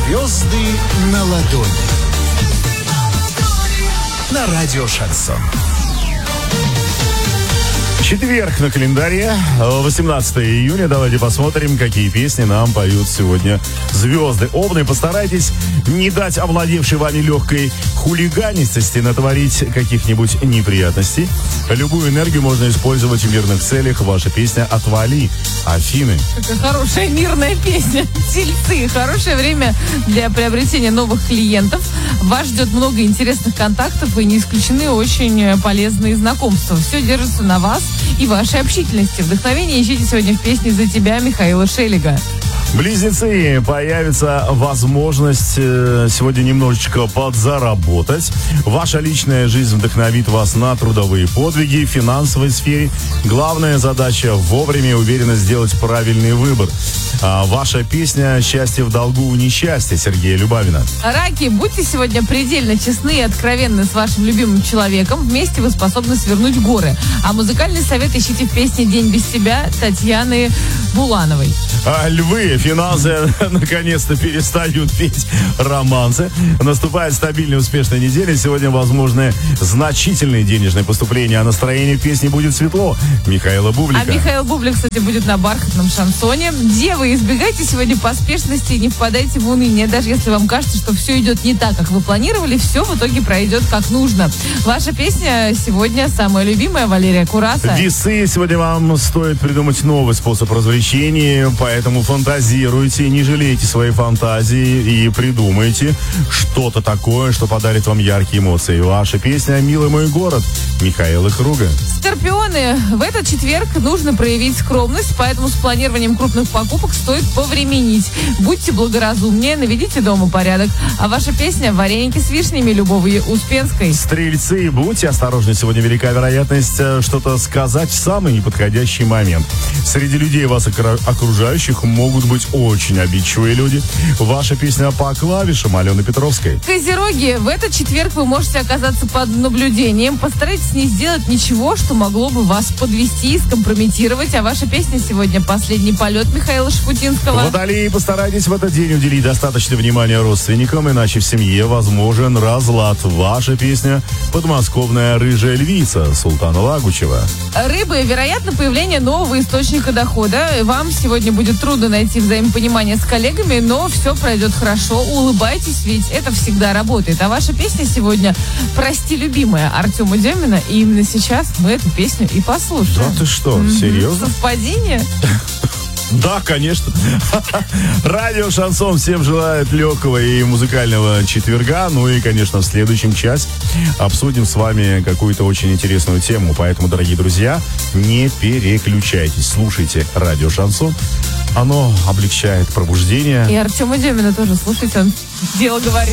Звезды на ладони. На радио Шансон. Четверг на календаре, 18 июня. Давайте посмотрим, какие песни нам поют сегодня звезды. Овны, постарайтесь не дать овладевшей вами легкой хулиганистости натворить каких-нибудь неприятностей. Любую энергию можно использовать в мирных целях. Ваша песня «Отвали». Афины. Какая хорошая мирная песня. Тельцы. Хорошее время для приобретения новых клиентов. Вас ждет много интересных контактов и не исключены очень полезные знакомства. Все держится на вас и вашей общительности. Вдохновение ищите сегодня в песне «За тебя» Михаила Шелега. Близнецы, появится возможность сегодня немножечко подзаработать. Ваша личная жизнь вдохновит вас на трудовые подвиги. В финансовой сфере главная задача вовремя и уверенно сделать правильный выбор. Ваша песня «Счастье в долгу, несчастье» Сергея Любавина. Раки, будьте сегодня предельно честны и откровенны с вашим любимым человеком. Вместе вы способны свернуть горы. А музыкальный совет ищите в песне «День без тебя» Татьяны Булановой. Львы, финансы наконец-то перестают петь романсы. Наступает стабильная успешная неделя. Сегодня возможны значительные денежные поступления, а настроение в песне будет светло. Михаила Бублика. А Михаил Бублик, кстати, будет на бархатном шансоне. Девы, избегайте сегодня поспешности и не впадайте в уныние. Даже если вам кажется, что все идет не так, как вы планировали, все в итоге пройдет как нужно. Ваша песня сегодня самая любимая, Валерия Кураса. Весы, сегодня вам стоит придумать новый способ развлечения, поэтому фантазируйте, не жалейте свои фантазии и придумайте что-то такое, что подарит вам яркие эмоции. Ваша песня «Милый мой город» Михаила Круга. Скорпионы, в этот четверг нужно проявить скромность, поэтому с планированием крупных покупок стоит повременить. Будьте благоразумнее, наведите дома порядок. А ваша песня «Вареники с вишнями» Любови Успенской. Стрельцы, будьте осторожны, сегодня велика вероятность что-то сказать в самый неподходящий момент. Среди людей вас окружающих могут быть очень обидчивые люди. Ваша песня по клавишам Алены Петровской. Козероги, в этот четверг вы можете оказаться под наблюдением. Постарайтесь не сделать ничего, что могло бы вас подвести и скомпрометировать. А ваша песня сегодня «Последний полет» Михаила Шафутинского. Водолеи, постарайтесь в этот день уделить достаточно внимания родственникам, иначе в семье возможен разлад. Ваша песня «Подмосковная рыжая львица» Султана Лагучева. Рыбы, вероятно, появление нового источника дохода. Вам сегодня будет трудно найти взаимопонимание с коллегами, но все пройдет хорошо. Улыбайтесь, ведь это всегда работает. А ваша песня сегодня «Прости, любимая» Артема Демина. И именно сейчас мы эту песню и послушаем. Да ты что, серьезно? Совпадение? Да, конечно. Радио Шансон всем желает легкого и музыкального четверга. Ну и, конечно, в следующем часе обсудим с вами какую-то очень интересную тему. Поэтому, дорогие друзья, не переключайтесь. Слушайте Радио Шансон. Оно облегчает пробуждение. И Артема Демина тоже слушайте, он дело говорит.